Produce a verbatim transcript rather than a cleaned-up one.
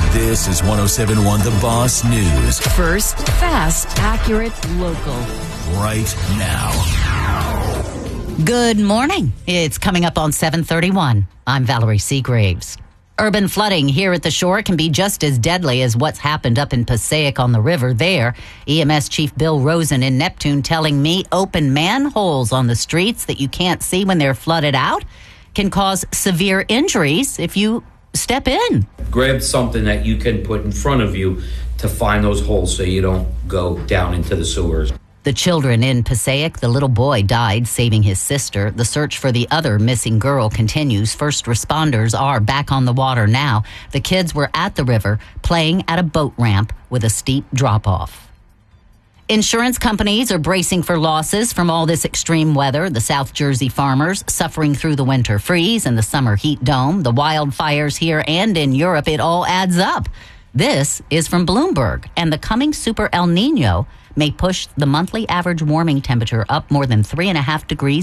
This is one oh seven point one The Boss News. First, fast, accurate, local. Right now. Good morning. It's coming up on seven thirty-one. I'm Valerie Seagraves. Urban flooding here at the shore can be just as deadly as what's happened up in Passaic on the river there. E M S Chief Bill Rosen in Neptune telling me open manholes on the streets that you can't see when they're flooded out can cause severe injuries if you step in. Grab something that you can put in front of you to find those holes so you don't go down into the sewers. The children in Passaic, the little boy died saving his sister. The search for the other missing girl continues. First responders are back on the water now. The kids were at the river playing at a boat ramp with a steep drop-off. Insurance companies are bracing for losses from all this extreme weather. The South Jersey farmers suffering through the winter freeze and the summer heat dome, the wildfires here and in Europe, it all adds up. This is from Bloomberg, and the coming Super El Nino may push the monthly average warming temperature up more than three and a half degrees